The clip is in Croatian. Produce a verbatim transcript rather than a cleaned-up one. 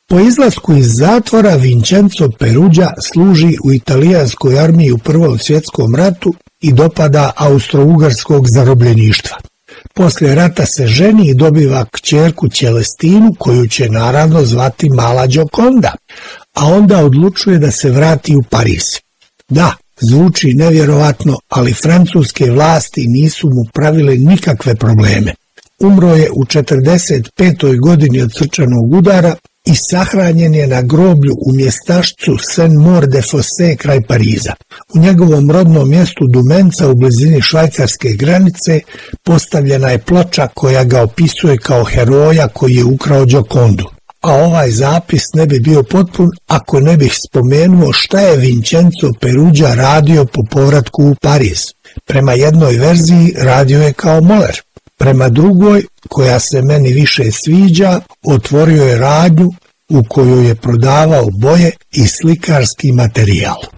Po izlasku iz zatvora Vincenzo Perugia služi u italijanskoj armiji u Prvom svjetskom ratu i dopada austro-ugarskog zarobljeništva. Poslije rata se ženi i dobiva kćerku Celestinu, koju će naravno zvati Mala Gioconda, a onda odlučuje da se vrati u Pariz. Da, zvuči nevjerovatno, ali francuske vlasti nisu mu pravile nikakve probleme. Umro je u četrdeset petoj godini od srčanog udara i sahranjen je na groblju u mjestašcu Saint-Maur-de-Fossé kraj Pariza. U njegovom rodnom mjestu Dumenca u blizini švajcarske granice postavljena je ploča koja ga opisuje kao heroja koji je ukrao Giocondu. A ovaj zapis ne bi bio potpun ako ne bih spomenuo šta je Vincenzo Perugia radio po povratku u Pariz. Prema jednoj verziji radio je kao moler. Prema drugoj, koja se meni više sviđa, otvorio je radnju u kojoj je prodavao boje i slikarski materijal.